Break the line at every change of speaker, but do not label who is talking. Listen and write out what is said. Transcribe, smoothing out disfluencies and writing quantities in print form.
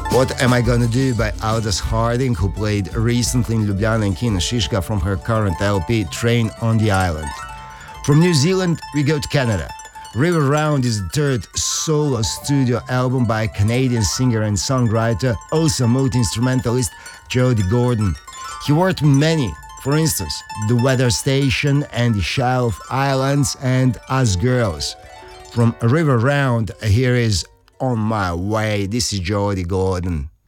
What Am I Gonna Do by Aldous Harding, who played recently in Ljubljana and Kino Šiška from her current LP Train on the Island. From New Zealand, we go to Canada. River Round is the third solo studio album by Canadian singer and songwriter, also multi-instrumentalist Jody Gordon. He worked with many, for instance, The Weather Station and the Shelf Islands and Us Girls. From River Round, here is On My Way. This is Jody Gordon.